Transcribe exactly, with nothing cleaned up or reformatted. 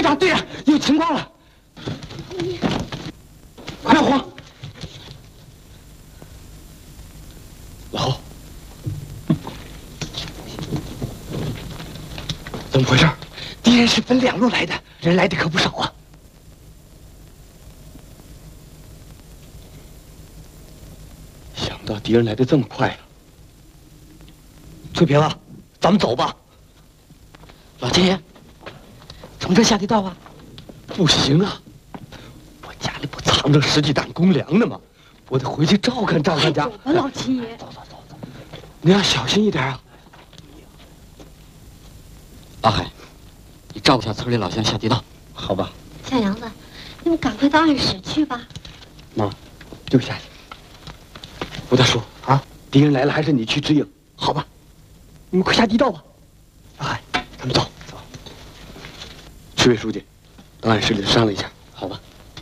长，队长，有情况了！快点慌！老侯，怎么回事？敌人是分两路来的，人来的可不少啊！想不到敌人来的这么快啊！翠萍啊，咱们走吧。老天爷，从这下地道啊？不行啊，我家里不藏着十几担公粮呢吗？我得回去照看照看家。 走吧，老天爷。 走走走走，你要小心一点啊。阿海，你照顾下村里老乡下地道，好吧？ 小杨子，你们赶快到暗室去吧。 妈，对不起。吴大叔啊，敌人来了，还是你去指引，好吧？你们快下地道吧。阿海，咱们走走。区委书记，到暗室里商量一下，好吧？